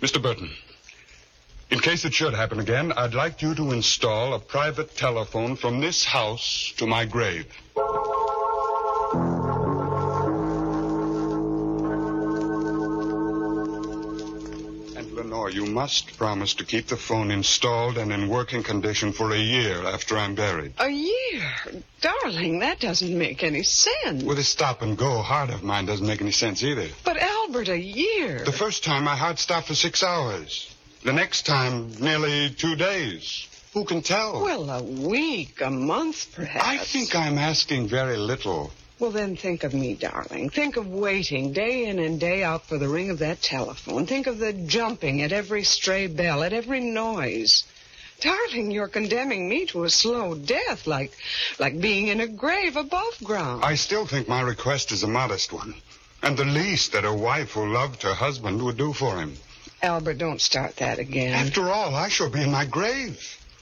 Mr. Burton, in case it should happen again, I'd like you to install a private telephone from this house to my grave. Lenore, you must promise to keep the phone installed and in working condition for a year after I'm buried. A year? Darling, that doesn't make any sense. With a stop-and-go heart of mine doesn't make any sense either. But, Albert, a year? The first time my heart stopped for 6 hours. The next time, nearly 2 days. Who can tell? Well, a week, a month, perhaps. I think I'm asking very little. Well, then think of me, darling. Think of waiting day in and day out for the ring of that telephone. Think of the jumping at every stray bell, at every noise. Darling, you're condemning me to a slow death, like being in a grave above ground. I still think my request is a modest one, and the least that a wife who loved her husband would do for him. Albert, don't start that again. After all, I shall be in my grave.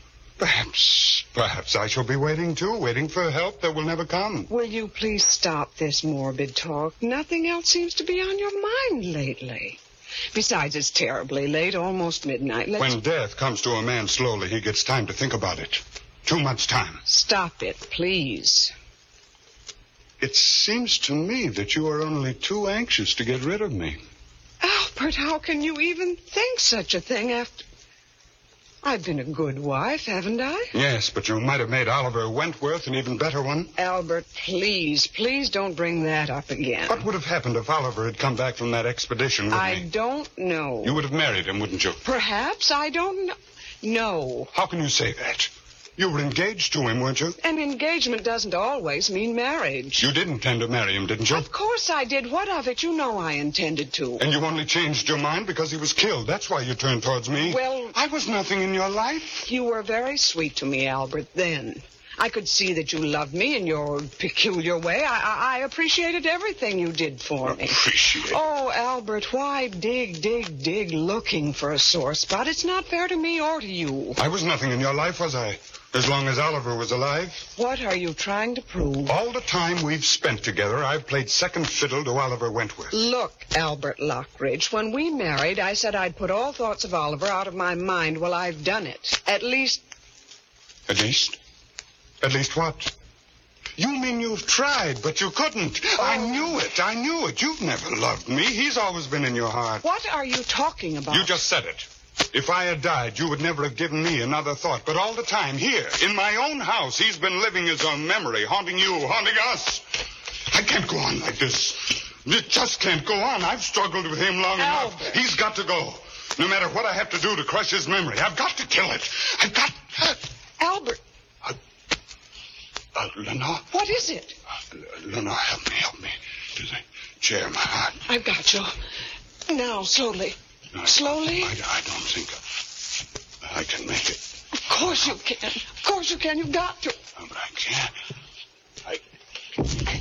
Perhaps I shall be waiting, too, waiting for help that will never come. Will you please stop this morbid talk? Nothing else seems to be on your mind lately. Besides, it's terribly late, almost midnight. When death comes to a man slowly, he gets time to think about it. Too much time. Stop it, please. It seems to me that you are only too anxious to get rid of me. Albert, how can you even think such a thing after... I've been a good wife, haven't I? Yes, but you might have made Oliver Wentworth an even better one. Albert, please don't bring that up again. What would have happened if Oliver had come back from that expedition with me? I don't know. You would have married him, wouldn't you? Perhaps. I don't know. No. How can you say that? You were engaged to him, weren't you? An engagement doesn't always mean marriage. You did intend to marry him, didn't you? Of course I did. What of it? You know I intended to. And you only changed your mind because he was killed. That's why you turned towards me. Well... I was nothing in your life. You were very sweet to me, Albert, then. I could see that you loved me in your peculiar way. I appreciated everything you did for me. Appreciate? Oh, Albert, why dig looking for a sore spot? It's not fair to me or to you. I was nothing in your life, was I? As long as Oliver was alive. What are you trying to prove? All the time we've spent together, I've played second fiddle to Oliver Wentworth. Look, Albert Lockridge, when we married, I said I'd put all thoughts of Oliver out of my mind. Well, I've done it. At least? At least what? You mean you've tried, but you couldn't. Oh. I knew it. You've never loved me. He's always been in your heart. What are you talking about? You just said it. If I had died, you would never have given me another thought. But all the time, here, in my own house, he's been living his own memory, haunting you, haunting us. I can't go on like this. It just can't go on. I've struggled with him long enough. He's got to go. No matter what I have to do to crush his memory, I've got to kill it. I've got... Albert. Lenore? What is it? Lenore, help me. To the chair, my heart. I've got you. Now, slowly. No, slowly? I don't think I can make it. Of course you can. Of course you can. You've got to. No, but I can't.